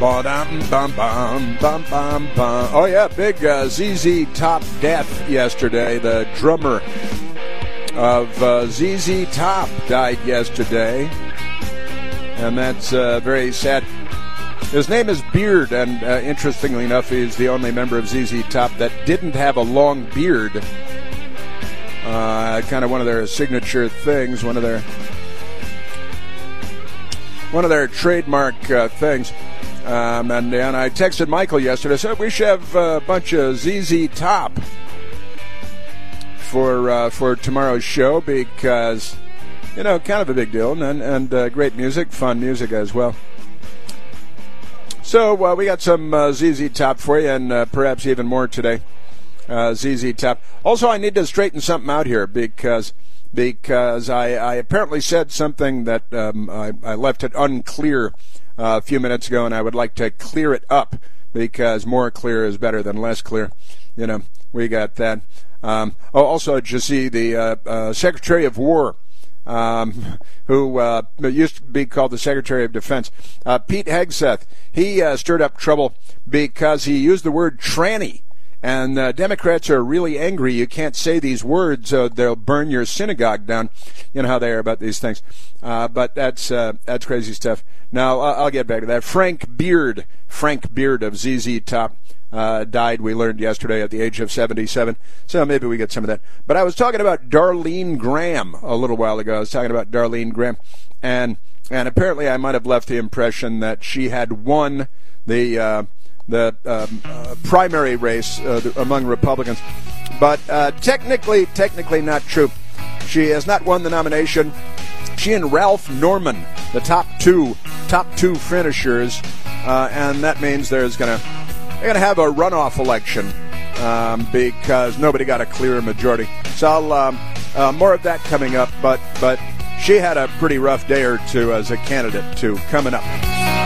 Oh, yeah, big ZZ Top death yesterday. The drummer of ZZ Top died yesterday, and that's very sad. His name is Beard, and interestingly enough, he's the only member of ZZ Top that didn't have a long beard. Kind of one of their signature things, one of their trademark things. And I texted Michael yesterday. I said we should have a bunch of ZZ Top for tomorrow's show because, kind of a big deal and great music, fun music as well. So we got some ZZ Top for you, and perhaps even more today. ZZ Top. Also, I need to straighten something out here because I apparently said something that I left it unclear a few minutes ago, and I would like to clear it up because more clear is better than less clear. We got that. Also, did you see the Secretary of War, who used to be called the Secretary of Defense, Pete Hegseth? He stirred up trouble because he used the word tranny. And Democrats are really angry. You can't say these words; they'll burn your synagogue down. You know how they are about these things. But that's crazy stuff. Now I'll get back to that. Frank Beard of ZZ Top died. We learned yesterday at the age of 77. So maybe we get some of that. But I was talking about Darlene Graham a little while ago. I was talking about Darlene Graham, and apparently I might have left the impression that she had won the primary race among Republicans, but technically not true. She has not won the nomination. She and Ralph Norman, the top two finishers, and that means they're gonna have a runoff election because nobody got a clear majority. So more of that coming up, but she had a pretty rough day or two as a candidate too coming up.